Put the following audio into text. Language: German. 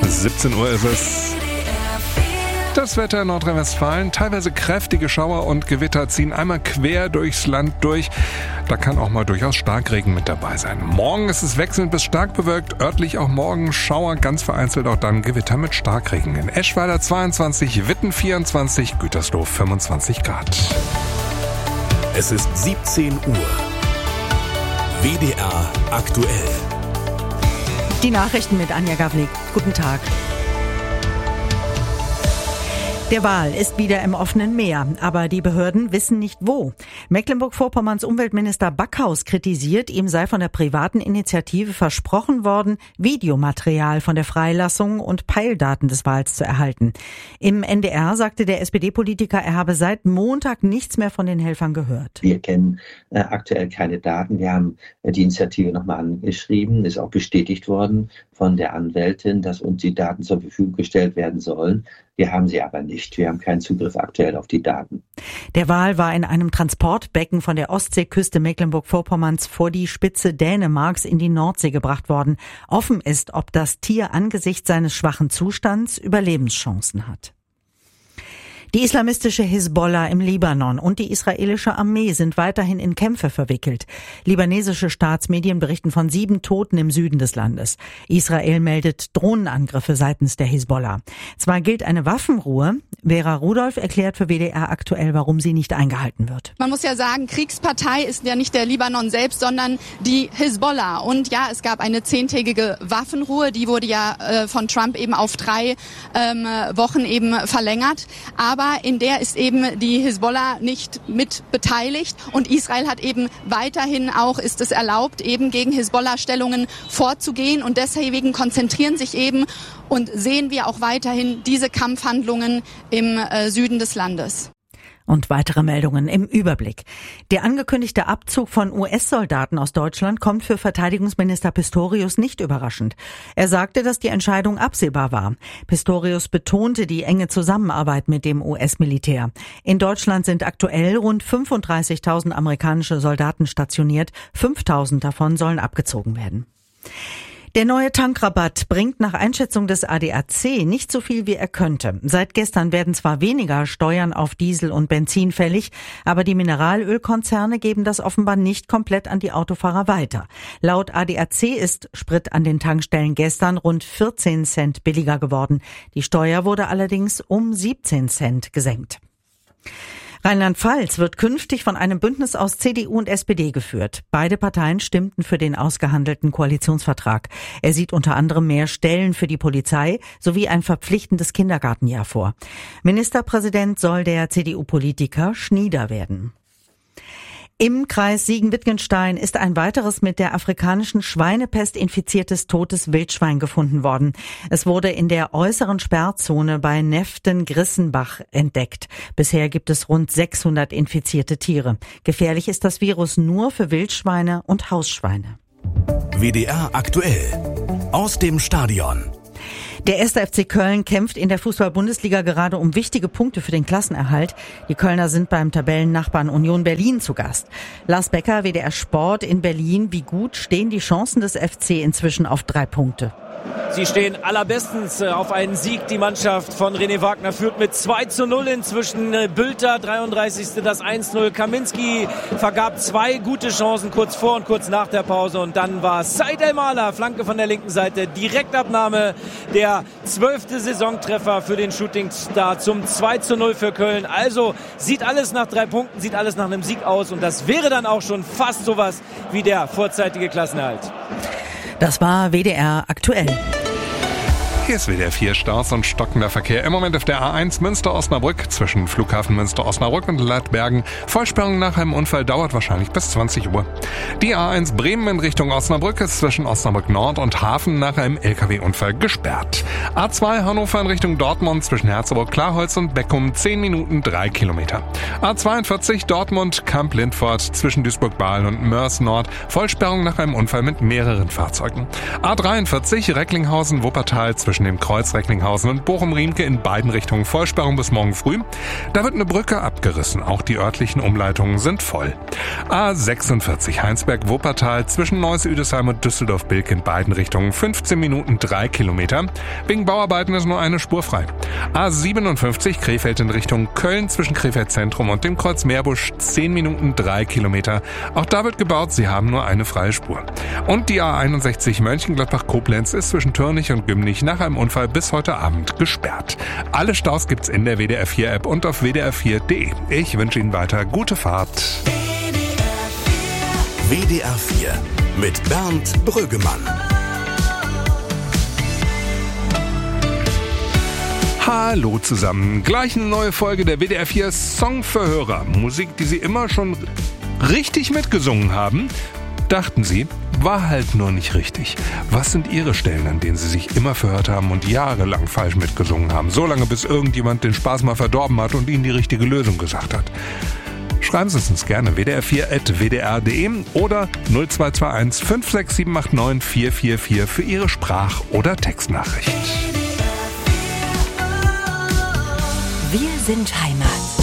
17 Uhr ist es. Das Wetter in Nordrhein-Westfalen, teilweise kräftige Schauer und Gewitter ziehen einmal quer durchs Land durch. Da kann auch mal durchaus Starkregen mit dabei sein. Morgen ist es wechselnd bis stark bewölkt, örtlich auch morgen Schauer, ganz vereinzelt auch dann Gewitter mit Starkregen. In Eschweiler 22, Witten 24, Gütersloh 25 Grad. Es ist 17 Uhr. WDR aktuell. Die Nachrichten mit Anja Gavlik. Guten Tag. Der Wal ist wieder im offenen Meer, aber die Behörden wissen nicht wo. Mecklenburg-Vorpommerns Umweltminister Backhaus kritisiert, ihm sei von der privaten Initiative versprochen worden, Videomaterial von der Freilassung und Peildaten des Wals zu erhalten. Im NDR sagte der SPD-Politiker, er habe seit Montag nichts mehr von den Helfern gehört. Wir kennen aktuell keine Daten. Wir haben die Initiative nochmal angeschrieben, ist auch bestätigt worden von der Anwältin, dass uns die Daten zur Verfügung gestellt werden sollen. Wir haben sie aber nicht. Wir haben keinen Zugriff aktuell auf die Daten. Der Wal war in einem Transportbecken von der Ostseeküste Mecklenburg-Vorpommerns vor die Spitze Dänemarks in die Nordsee gebracht worden. Offen ist, ob das Tier angesichts seines schwachen Zustands Überlebenschancen hat. Die islamistische Hisbollah im Libanon und die israelische Armee sind weiterhin in Kämpfe verwickelt. Libanesische Staatsmedien berichten von 7 Toten im Süden des Landes. Israel meldet Drohnenangriffe seitens der Hisbollah. Zwar gilt eine Waffenruhe, Vera Rudolph erklärt für WDR aktuell, warum sie nicht eingehalten wird. Man muss ja sagen, Kriegspartei ist ja nicht der Libanon selbst, sondern die Hisbollah. Und ja, es gab eine 10-tägige Waffenruhe, die wurde ja von Trump eben auf 3 Wochen eben verlängert. Aber in der ist eben die Hisbollah nicht mit beteiligt und Israel hat eben weiterhin auch, ist es erlaubt, eben gegen Hisbollah-Stellungen vorzugehen und deswegen konzentrieren sich eben und sehen wir auch weiterhin diese Kampfhandlungen im Süden des Landes. Und weitere Meldungen im Überblick. Der angekündigte Abzug von US-Soldaten aus Deutschland kommt für Verteidigungsminister Pistorius nicht überraschend. Er sagte, dass die Entscheidung absehbar war. Pistorius betonte die enge Zusammenarbeit mit dem US-Militär. In Deutschland sind aktuell rund 35.000 amerikanische Soldaten stationiert. 5.000 davon sollen abgezogen werden. Der neue Tankrabatt bringt nach Einschätzung des ADAC nicht so viel, wie er könnte. Seit gestern werden zwar weniger Steuern auf Diesel und Benzin fällig, aber die Mineralölkonzerne geben das offenbar nicht komplett an die Autofahrer weiter. Laut ADAC ist Sprit an den Tankstellen gestern rund 14 Cent billiger geworden. Die Steuer wurde allerdings um 17 Cent gesenkt. Rheinland-Pfalz wird künftig von einem Bündnis aus CDU und SPD geführt. Beide Parteien stimmten für den ausgehandelten Koalitionsvertrag. Er sieht unter anderem mehr Stellen für die Polizei sowie ein verpflichtendes Kindergartenjahr vor. Ministerpräsident soll der CDU-Politiker Schnieder werden. Im Kreis Siegen-Wittgenstein ist ein weiteres mit der afrikanischen Schweinepest infiziertes totes Wildschwein gefunden worden. Es wurde in der äußeren Sperrzone bei Neften-Grissenbach entdeckt. Bisher gibt es rund 600 infizierte Tiere. Gefährlich ist das Virus nur für Wildschweine und Hausschweine. WDR aktuell. Aus dem Stadion. Der 1. FC Köln kämpft in der Fußball-Bundesliga gerade um wichtige Punkte für den Klassenerhalt. Die Kölner sind beim Tabellennachbarn Union Berlin zu Gast. Lars Becker, WDR Sport in Berlin. Wie gut stehen die Chancen des FC inzwischen auf 3 Punkte? Sie stehen allerbestens auf einen Sieg. Die Mannschaft von René Wagner führt mit 2:0 inzwischen. Bülter, 33. das 1:0. Kaminski vergab 2 gute Chancen kurz vor und kurz nach der Pause. Und dann war Said El-Maler, Flanke von der linken Seite, Direktabnahme. Der 12. Saisontreffer für den Shootingstar zum 2:0 für Köln. Also sieht alles nach 3 Punkten, sieht alles nach einem Sieg aus. Und das wäre dann auch schon fast sowas wie der vorzeitige Klassenerhalt. Das war WDR aktuell. Hier ist WDR 4, Staus und stockender Verkehr. Im Moment auf der A1 Münster-Osnabrück zwischen Flughafen Münster-Osnabrück und Leitbergen. Vollsperrung nach einem Unfall dauert wahrscheinlich bis 20 Uhr. Die A1 Bremen in Richtung Osnabrück ist zwischen Osnabrück Nord und Hafen nach einem LKW-Unfall gesperrt. A2 Hannover in Richtung Dortmund zwischen Herzoburg-Klarholz und Beckum 10 Minuten 3 Kilometer. A42 Dortmund Kamp-Lindfort zwischen Duisburg-Bahl und Mörs Nord. Vollsperrung nach einem Unfall mit mehreren Fahrzeugen. A43 Recklinghausen-Wuppertal zwischen zwischen dem Kreuz Recklinghausen und Bochum-Riemke in beiden Richtungen Vollsperrung bis morgen früh. Da wird eine Brücke abgerissen. Auch die örtlichen Umleitungen sind voll. A46 Heinsberg-Wuppertal zwischen Neuss-Üdesheim und Düsseldorf-Bilk in beiden Richtungen 15 Minuten 3 Kilometer. Wegen Bauarbeiten ist nur eine Spur frei. A57 Krefeld in Richtung Köln zwischen Krefeld Zentrum und dem Kreuz Meerbusch 10 Minuten 3 Kilometer. Auch da wird gebaut, sie haben nur eine freie Spur. Und die A61 Mönchengladbach-Koblenz ist zwischen Türnich und Gümnich nach einem Unfall bis heute Abend gesperrt. Alle Staus gibt's in der WDR 4 App und auf wdr4.de. Ich wünsche Ihnen weiter gute Fahrt. WDR 4 mit Bernd Brüggemann. Hallo zusammen, gleich eine neue Folge der WDR 4 Song für Hörer. Musik, die Sie immer schon richtig mitgesungen haben, dachten Sie, war halt nur nicht richtig. Was sind Ihre Stellen, an denen Sie sich immer verhört haben und jahrelang falsch mitgesungen haben? So lange, bis irgendjemand den Spaß mal verdorben hat und Ihnen die richtige Lösung gesagt hat. Schreiben Sie es uns gerne wdr4@wdr.de oder 0221 56789 444 für Ihre Sprach- oder Textnachricht. Wir sind Heimat.